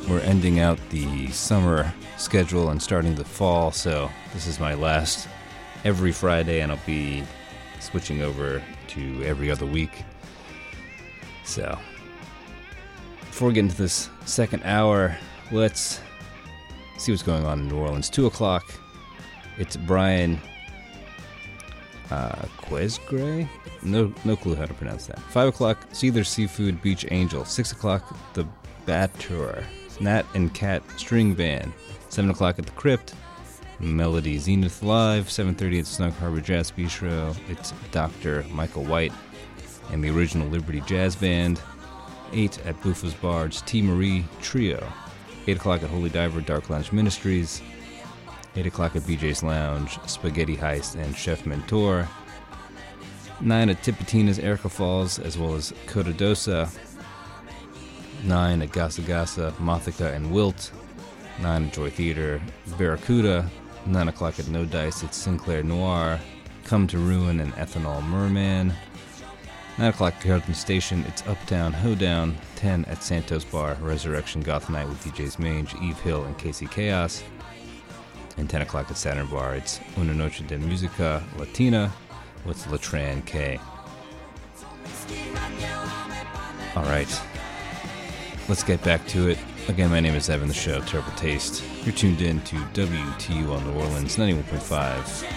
we're ending out the summer schedule and starting the fall, so this is my last every Friday, and I'll be switching over to every other week. So, before we get into this second hour, let's see what's going on in New Orleans. 2 o'clock, it's Brian Quesgray? No clue how to pronounce that. 5 o'clock, Seether Seafood Beach Angel. 6 o'clock, The Bat Tour. Nat and Cat String Band. 7 o'clock at the Crypt, Melody Zenith Live. 7:30 at Snug Harbor Jazz Bistro. It's Dr. Michael White and the Original Liberty Jazz Band. 8 at Buffa's Bard's T. Marie Trio. 8 o'clock at Holy Diver Dark Lounge Ministries. 8 o'clock at BJ's Lounge, Spaghetti Heist and Chef Mentor. 9 at Tipitina's Erica Falls, as well as Cotadosa. 9 at Gasa Gasa, Mothica and Wilt. 9 at Joy Theater, Barracuda. 9 o'clock at No Dice, it's Sinclair Noir, Come to Ruin and Ethanol Merman. 9 o'clock at Carlton Station, it's Uptown Hoedown. 10 at Santos Bar, Resurrection Goth Night with DJs Mange, Eve Hill, and Casey Chaos. And 10 o'clock at Saturn Bar, it's Una Noche de Musica Latina with Latran K. Alright, let's get back to it. Again, my name is Evan, the show Terrible Taste. You're tuned in to WTU on New Orleans 91.5.